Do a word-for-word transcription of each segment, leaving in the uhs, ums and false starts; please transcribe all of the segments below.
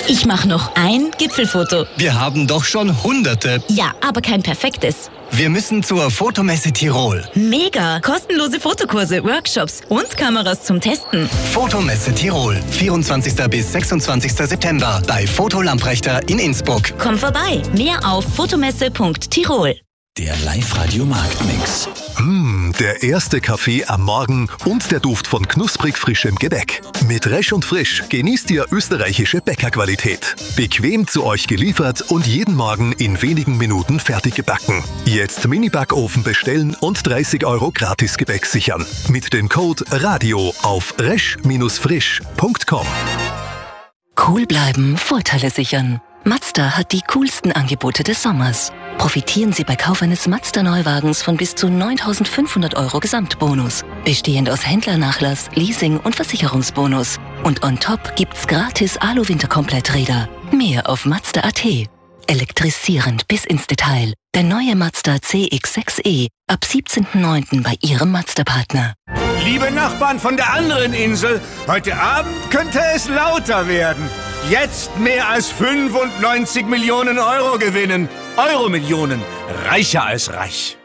Ich mache noch ein Gipfelfoto. Wir haben doch schon Hunderte. Ja, aber kein perfektes. Wir müssen zur Fotomesse Tirol. Mega! Kostenlose Fotokurse, Workshops und Kameras zum Testen. Fotomesse Tirol. vierundzwanzigsten bis sechsundzwanzigsten September bei Foto Lamprechter in Innsbruck. Komm vorbei. Mehr auf fotomesse punkt tirol. Der Live-Radio-Marktmix. Mmh, der erste Kaffee am Morgen und der Duft von knusprig frischem Gebäck. Mit Resch und Frisch genießt ihr österreichische Bäckerqualität. Bequem zu euch geliefert und jeden Morgen in wenigen Minuten fertig gebacken. Jetzt Mini-Backofen bestellen und dreißig Euro Gratis-Gebäck sichern. Mit dem Code RADIO auf resch frisch punkt com. Cool bleiben, Vorteile sichern. Mazda hat die coolsten Angebote des Sommers. Profitieren Sie bei Kauf eines Mazda-Neuwagens von bis zu neuntausendfünfhundert Euro Gesamtbonus. Bestehend aus Händlernachlass, Leasing und Versicherungsbonus. Und on top gibt's gratis Alu-Winterkompletträder. Mehr auf Mazda punkt a t. Elektrisierend bis ins Detail. Der neue Mazda C X sechs e. Ab siebzehnten neunten bei Ihrem Mazda-Partner. Liebe Nachbarn von der anderen Insel, heute Abend könnte es lauter werden. Jetzt mehr als fünfundneunzig Millionen Euro gewinnen. Euro-Millionen. Reicher als reich.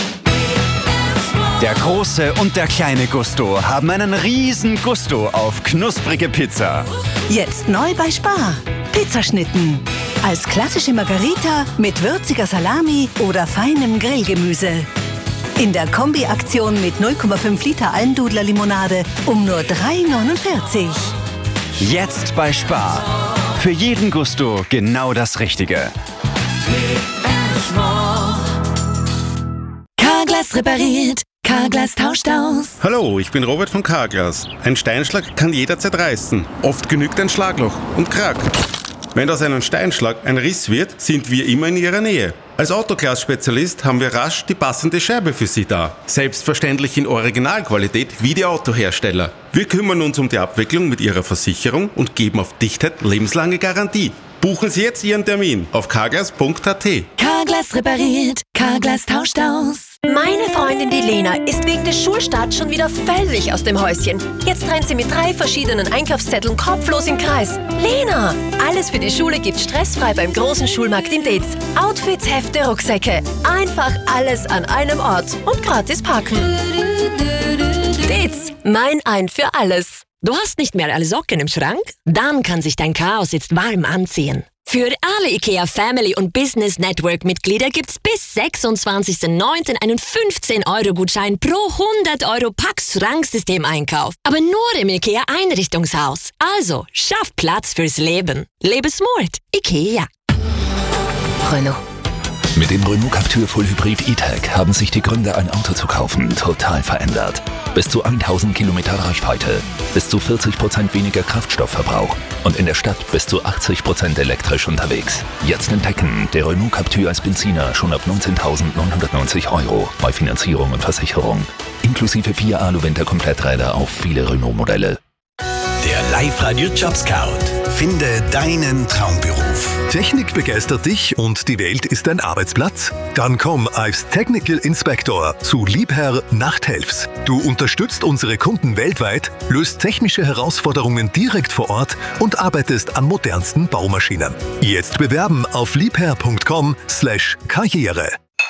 Der große und der kleine Gusto haben einen riesen Gusto auf knusprige Pizza. Jetzt neu bei Spar. Pizzaschnitten. Als klassische Margarita mit würziger Salami oder feinem Grillgemüse. In der Kombi-Aktion mit null Komma fünf Liter Almdudler-Limonade um nur drei neunundvierzig. Jetzt bei Spar. Für jeden Gusto genau das Richtige. Carglass repariert. Carglass tauscht aus. Hallo, ich bin Robert von Carglass. Ein Steinschlag kann jederzeit reißen. Oft genügt ein Schlagloch und Krack. Wenn aus einem Steinschlag ein Riss wird, sind wir immer in Ihrer Nähe. Als Autoglas-Spezialist haben wir rasch die passende Scherbe für Sie da. Selbstverständlich in Originalqualität wie die Autohersteller. Wir kümmern uns um die Abwicklung mit Ihrer Versicherung und geben auf Dichtheit lebenslange Garantie. Buchen Sie jetzt Ihren Termin auf carglass punkt a t. Carglass repariert. Carglass tauscht aus. Meine Freundin, die Lena, ist wegen des Schulstarts schon wieder völlig aus dem Häuschen. Jetzt rennt sie mit drei verschiedenen Einkaufszetteln kopflos im Kreis. Lena! Alles für die Schule gibt's stressfrei beim großen Schulmarkt in Deetz. Outfits, Hefte, Rucksäcke. Einfach alles an einem Ort und gratis parken. Deetz, mein Ein für alles. Du hast nicht mehr alle Socken im Schrank? Dann kann sich dein Chaos jetzt warm anziehen. Für alle IKEA Family und Business Network Mitglieder gibt's bis sechsundzwanzigsten neunten einen fünfzehn Euro Gutschein pro hundert Euro Pax Schranksystem-Einkauf. Aber nur im IKEA Einrichtungshaus. Also, schaff Platz fürs Leben. Lebe smart. IKEA. Renault. Mit dem Renault Captur Full Hybrid E-Tech haben sich die Gründe, ein Auto zu kaufen, total verändert. Bis zu tausend Kilometer Reichweite, bis zu vierzig Prozent weniger Kraftstoffverbrauch und in der Stadt bis zu achtzig Prozent elektrisch unterwegs. Jetzt entdecken, der Renault Captur als Benziner schon ab neunzehntausendneunhundertneunzig Euro bei Finanzierung und Versicherung. Inklusive vier Alu-Winter-Kompletträder auf viele Renault-Modelle. Der Live-Radio Job Scout. Finde deinen Traumberuf. Technik begeistert dich und die Welt ist dein Arbeitsplatz? Dann komm als Technical Inspector zu Liebherr Nachthelfs. Du unterstützt unsere Kunden weltweit, löst technische Herausforderungen direkt vor Ort und arbeitest an modernsten Baumaschinen. Jetzt bewerben auf liebherr punkt com slash karriere.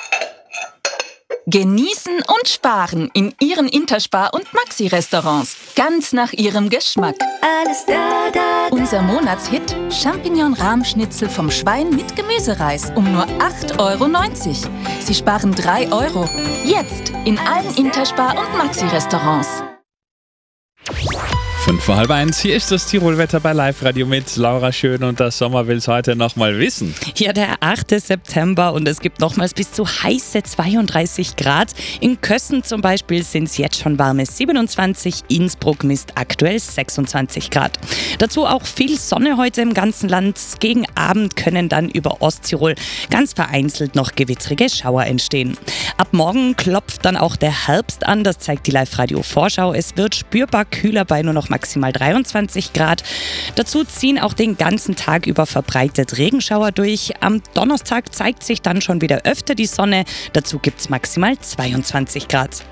Genießen und sparen in Ihren Interspar- und Maxi-Restaurants. Ganz nach Ihrem Geschmack. Alles da, da, da. Unser Monatshit Champignon-Rahmschnitzel vom Schwein mit Gemüsereis um nur acht Euro neunzig. Sie sparen drei Euro. Jetzt in allen Interspar- und Maxi-Restaurants. Fünf vor halb eins, hier ist das Tirolwetter bei Live-Radio mit Laura Schön und das Sommer will's heute noch mal wissen. Ja, der achte September und es gibt nochmals bis zu heiße zweiunddreißig Grad. In Kössen zum Beispiel sind es jetzt schon warme siebenundzwanzig, Innsbruck misst aktuell sechsundzwanzig Grad. Dazu auch viel Sonne heute im ganzen Land. Gegen Abend können dann über Osttirol ganz vereinzelt noch gewittrige Schauer entstehen. Ab morgen klopft dann auch der Herbst an, das zeigt die Live-Radio-Vorschau. Es wird spürbar kühler bei nur noch maximal dreiundzwanzig Grad. Dazu ziehen auch den ganzen Tag über verbreitet Regenschauer durch. Am Donnerstag zeigt sich dann schon wieder öfter die Sonne. Dazu gibt es maximal zweiundzwanzig Grad.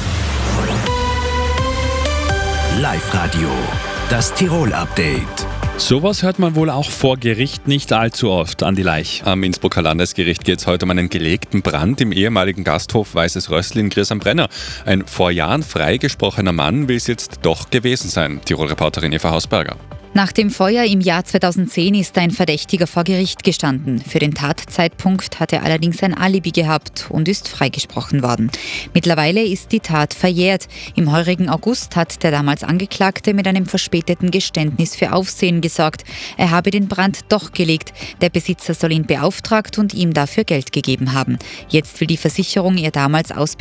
Live-Radio, das Tirol-Update. Sowas hört man wohl auch vor Gericht nicht allzu oft. Andi Leich. Am Innsbrucker Landesgericht geht es heute um einen gelegten Brand im ehemaligen Gasthof Weißes Rössli in Gries am Brenner. Ein vor Jahren freigesprochener Mann will es jetzt doch gewesen sein. Tirol-Reporterin Eva Hausberger. Nach dem Feuer im Jahr zweitausendzehn ist ein Verdächtiger vor Gericht gestanden. Für den Tatzeitpunkt hat er allerdings ein Alibi gehabt und ist freigesprochen worden. Mittlerweile ist die Tat verjährt. Im heurigen August hat der damals Angeklagte mit einem verspäteten Geständnis für Aufsehen gesorgt. Er habe den Brand doch gelegt. Der Besitzer soll ihn beauftragt und ihm dafür Geld gegeben haben. Jetzt will die Versicherung ihr damals aus